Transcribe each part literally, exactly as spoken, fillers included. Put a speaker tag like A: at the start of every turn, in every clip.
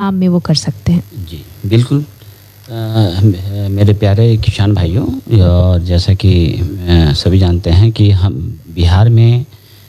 A: काम में वो कर सकते हैं?
B: जी, बिल्कुल। अ, मेरे प्यारे किसान भाइयों, और जैसा कि अ, सभी जानते हैं कि हम बिहार में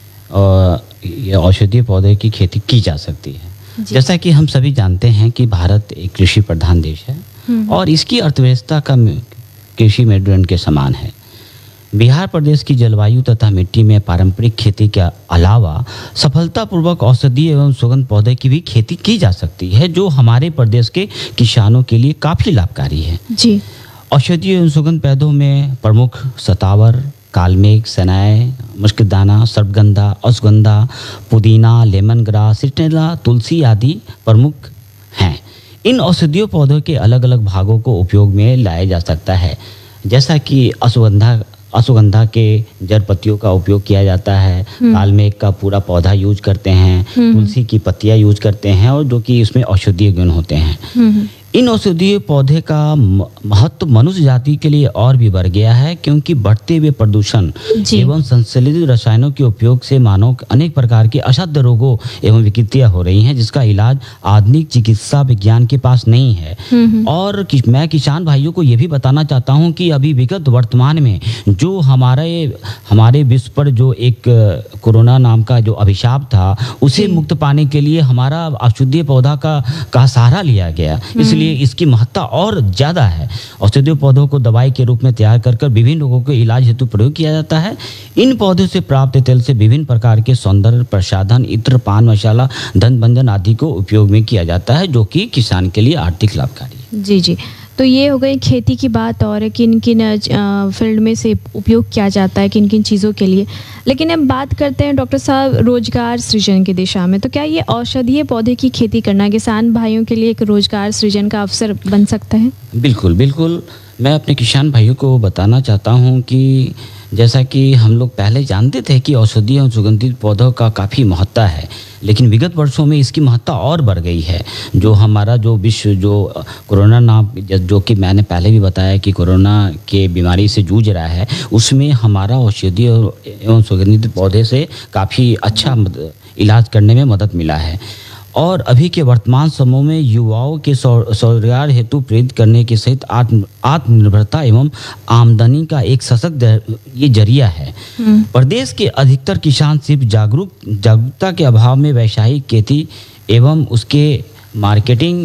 B: अ, ये औषधीय पौधे की खेती की जा सकती है। जैसा कि हम सभी जानते हैं कि भारत एक कृषि प्रधान देश है और इसकी अर्थव्यवस्था का कृषि मेरुदंड के समान है। बिहार प्रदेश की जलवायु तथा मिट्टी में पारंपरिक खेती के अलावा सफलतापूर्वक औषधीय एवं सुगंध पौधे की भी खेती की जा सकती है, जो हमारे प्रदेश के किसानों के लिए काफ़ी लाभकारी है।
A: जी।
B: औषधीय एवं सुगंध पौधों में प्रमुख सतावर, कालमेघ, सनाए, मुश्कदाना, सर्पगंधा, अश्वगंधा, पुदीना, लेमन ग्रास, सिट्रेला, तुलसी आदि प्रमुख हैं। इन औषधीय पौधों के अलग अलग भागों को उपयोग में लाया जा सकता है, जैसा कि अश्वगंधा अश्वगंधा के जड़ पत्तियों का उपयोग किया जाता है, कालमेघ का पूरा पौधा यूज करते हैं, तुलसी की पत्तियां यूज करते हैं, और जो कि इसमें औषधीय गुण होते हैं। इन औषधीय पौधे का महत्व मनुष्य जाति के लिए और भी बढ़ गया है, क्योंकि बढ़ते हुए प्रदूषण एवं संश्लेषित रसायनों के उपयोग से मानव अनेक प्रकार के असाध्य रोगों एवं विकृतियां हो रही हैं, जिसका इलाज आधुनिक चिकित्सा विज्ञान के पास नहीं है। और कि, मैं किसान भाइयों को ये भी बताना चाहता हूँ कि अभी विगत वर्तमान में जो हमारे हमारे विश्व पर जो एक कोरोना नाम का जो अभिशाप था, उसे मुक्त पाने के लिए हमारा औषधीय पौधा का, का सहारा लिया गया। इसलिए इसकी महत्ता और ज़्यादा है। औषधीय पौधों को दवाई के रूप में तैयार कर कर विभिन्न रोगों के इलाज हेतु प्रयोग किया जाता है। इन पौधों से प्राप्त तेल से विभिन्न प्रकार के सौंदर्य प्रसाधन, इत्र, पान मसाला, दंत भंजन आदि को उपयोग में किया जाता है, जो कि किसान के लिए आर्थिक लाभकारी है।
A: जी जी। तो ये हो गई खेती की बात, और किन किन फील्ड में से उपयोग किया जाता है, किन किन चीज़ों के लिए। लेकिन अब बात करते हैं डॉक्टर साहब रोजगार सृजन की दिशा में। तो क्या ये औषधीय पौधे की खेती करना किसान भाइयों के लिए एक रोजगार सृजन का अवसर बन सकता है?
B: बिल्कुल बिल्कुल। मैं अपने किसान भाइयों को बताना चाहता हूँ कि जैसा कि हम लोग पहले जानते थे कि औषधीय और सुगंधित पौधों का काफ़ी महत्ता है, लेकिन विगत वर्षों में इसकी महत्ता और बढ़ गई है। जो हमारा जो विश्व जो कोरोना नाम, जो कि मैंने पहले भी बताया कि कोरोना के बीमारी से जूझ रहा है, उसमें हमारा औषधीय एवं सुगंधित पौधे से काफ़ी अच्छा इलाज करने में मदद मिला है। और अभी के वर्तमान समय में युवाओं के स्वरोजगार हेतु प्रेरित करने के सहित आत्म आत्मनिर्भरता एवं आमदनी का एक सशक्त ये जरिया है। प्रदेश के अधिकतर किसान सिर्फ जागरूक जागरूकता के अभाव में वैश्विक खेती एवं उसके मार्केटिंग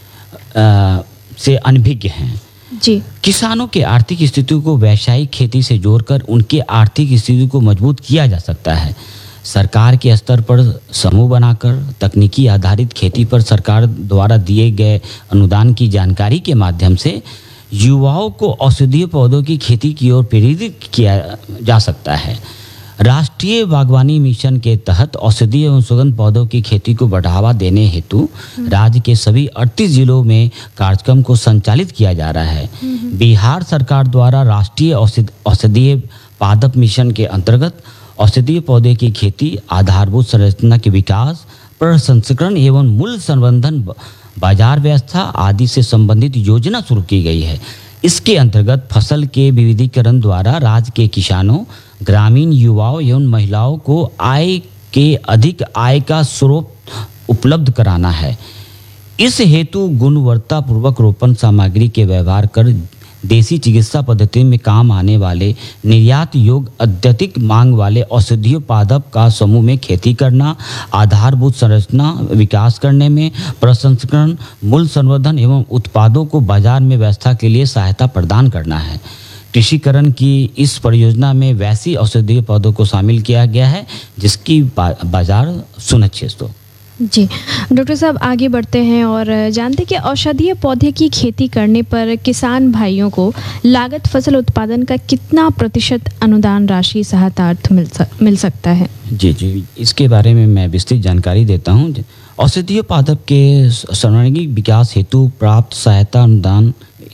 B: आ, से अनभिज्ञ हैं।
A: जी।
B: किसानों के आर्थिक स्थिति को वैश्विक खेती से जोड़कर उनके आर्थिक स्थिति को मजबूत किया जा सकता है। सरकार के स्तर पर समूह बनाकर तकनीकी आधारित खेती पर सरकार द्वारा दिए गए अनुदान की जानकारी के माध्यम से युवाओं को औषधीय पौधों की खेती की ओर प्रेरित किया जा सकता है। राष्ट्रीय बागवानी मिशन के तहत औषधीय एवं सुगंध पौधों की खेती को बढ़ावा देने हेतु राज्य के सभी अड़तीस जिलों में कार्यक्रम को संचालित किया जा रहा है। बिहार सरकार द्वारा राष्ट्रीय औषधीय पादप मिशन के अंतर्गत औषधीय पौधे की खेती, आधारभूत संरचना के विकास, प्रसंस्करण एवं मूल्य संवर्धन, बाजार व्यवस्था आदि से संबंधित योजना शुरू की गई है। इसके अंतर्गत फसल के विविधीकरण द्वारा राज्य के किसानों, ग्रामीण युवाओं एवं महिलाओं को आय के अधिक आय का स्रोत उपलब्ध कराना है। इस हेतु गुणवत्तापूर्वक रोपण सामग्री के व्यवहार कर देसी चिकित्सा पद्धति में काम आने वाले निर्यात योग्य अत्यधिक मांग वाले औषधीय पादप का समूह में खेती करना, आधारभूत संरचना विकास करने में प्रसंस्करण, मूल्य संवर्धन एवं उत्पादों को बाजार में व्यवस्था के लिए सहायता प्रदान करना है। कृषिकरण की इस परियोजना में वैसी औषधीय पौधों को शामिल किया गया है जिसकी बा, बाजार सुनिश्चित हो।
A: जी डॉक्टर साहब, आगे बढ़ते हैं और जानते हैं कि औषधीय पौधे की खेती करने पर किसान भाइयों को लागत फसल उत्पादन का कितना प्रतिशत अनुदान राशि सहायता अर्थ मिल सक, मिल सकता है?
B: जी जी इसके बारे में मैं विस्तृत जानकारी देता हूँ। औषधीय पादप के सर्वांगीण विकास हेतु प्राप्त सहायता अनुदान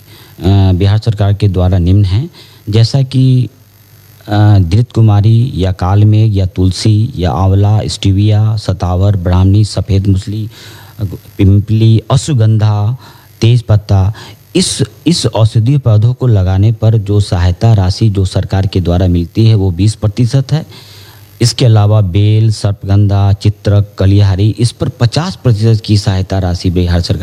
B: बिहार सरकार के द्वारा निम्न है, जैसा कि धृत कुमारी या कालमेघ या तुलसी या आंवला, स्टीविया, सतावर, ब्राह्मणी, सफ़ेद मूसली, पिंपली, अश्वगंधा, तेज पत्ता। इस इस औषधीय पौधों को लगाने पर जो सहायता राशि जो सरकार के द्वारा मिलती है वो बीस प्रतिशत है। इसके अलावा बेल, सर्पगंधा, चित्रक, कलिहारी, इस पर पचास प्रतिशत की सहायता राशि बिहार सरकार